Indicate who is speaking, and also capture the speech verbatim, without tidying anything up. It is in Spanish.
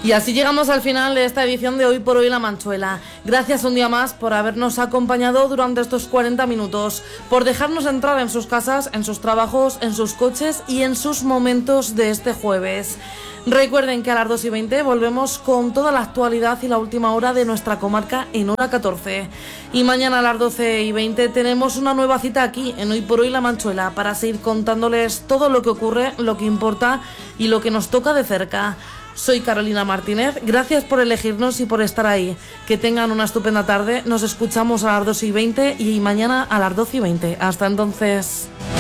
Speaker 1: Y así llegamos al final de esta edición de Hoy por Hoy La Manchuela. Gracias un día más por habernos acompañado durante estos cuarenta minutos, por dejarnos entrar en sus casas, en sus trabajos, en sus coches y en sus momentos de este jueves. Recuerden que a las dos y veinte volvemos con toda la actualidad y la última hora de nuestra comarca en hora catorce. Y mañana a las doce y veinte tenemos una nueva cita aquí en Hoy por Hoy La Manchuela para seguir contándoles todo lo que ocurre, lo que importa y lo que nos toca de cerca. Soy Carolina Martínez, gracias por elegirnos y por estar ahí. Que tengan una estupenda tarde, nos escuchamos a las dos y veinte y mañana a las doce y veinte. Hasta entonces.